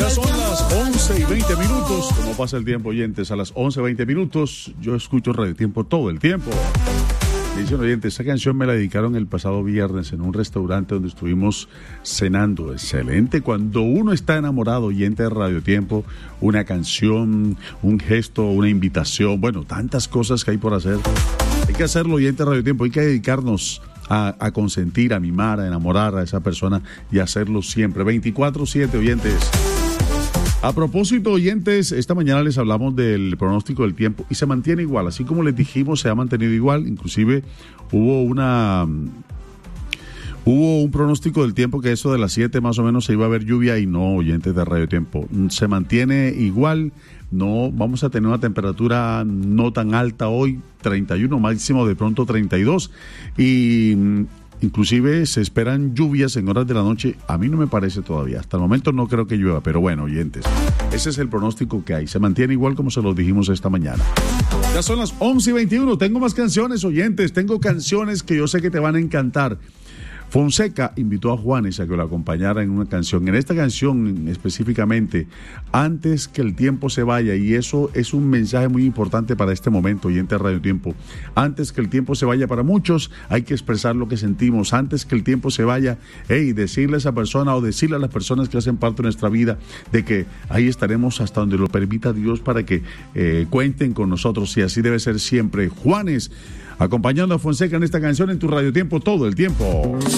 Ya son las 11:20. ¿Cómo pasa el tiempo, oyentes? A las 11:20, yo escucho Radio Tiempo todo el tiempo. Dicen, oyentes, esa canción me la dedicaron el pasado viernes en un restaurante donde estuvimos cenando. Excelente. Cuando uno está enamorado, oyente de Radio Tiempo, una canción, un gesto, una invitación, bueno, tantas cosas que hay por hacer. Hay que hacerlo, oyente de Radio Tiempo. Hay que dedicarnos a consentir, a mimar, a enamorar a esa persona y hacerlo siempre. 24/7, oyentes. A propósito, oyentes, esta mañana les hablamos del pronóstico del tiempo y se mantiene igual, así como les dijimos, se ha mantenido igual. Inclusive hubo un pronóstico del tiempo que eso de las 7 más o menos se iba a ver lluvia y no, oyentes de Radio Tiempo, se mantiene igual. No vamos a tener una temperatura no tan alta hoy, 31, máximo de pronto 32, y inclusive se esperan lluvias en horas de la noche. A mí no me parece todavía, hasta el momento no creo que llueva, pero bueno, oyentes, ese es el pronóstico que hay, se mantiene igual como se los dijimos esta mañana. Ya son las 11:21, tengo más canciones, oyentes, tengo canciones que yo sé que te van a encantar. Fonseca invitó a Juanes a que lo acompañara en una canción. En esta canción específicamente, antes que el tiempo se vaya, y eso es un mensaje muy importante para este momento, oyente de Radio Tiempo. Antes que el tiempo se vaya, para muchos hay que expresar lo que sentimos. Antes que el tiempo se vaya, decirle a esa persona o decirle a las personas que hacen parte de nuestra vida de que ahí estaremos hasta donde lo permita Dios para que cuenten con nosotros, y así debe ser siempre. Juanes acompañando a Fonseca en esta canción en tu Radio Tiempo todo el tiempo.